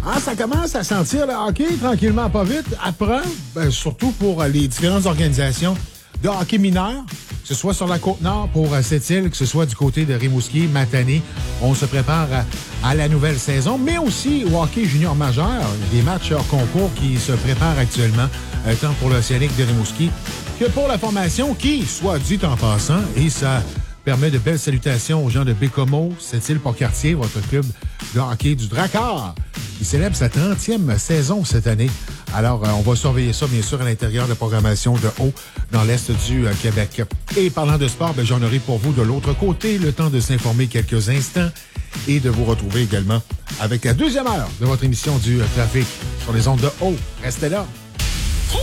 Ah, ça commence à sentir le hockey tranquillement, pas vite. Après, surtout pour les différentes organisations de hockey mineur, que ce soit sur la Côte-Nord pour Sept-Îles, que ce soit du côté de Rimouski, Matane. On se prépare à la nouvelle saison, mais aussi au hockey junior majeur. Des matchs hors concours qui se préparent actuellement, tant pour l'Océanique de Rimouski que pour la formation qui, soit dit en passant, et ça permet de belles salutations aux gens de Bécomo, Sept-Îles-Port-Cartier, votre club de hockey du Drakkar, qui célèbre sa 30e saison cette année. Alors, on va surveiller ça, bien sûr, à l'intérieur de la programmation de Haut, dans l'Est du Québec. Et parlant de sport, j'en aurai pour vous de l'autre côté le temps de s'informer quelques instants et de vous retrouver également avec la deuxième heure de votre émission du Trafic sur les ondes de Haut. Restez là.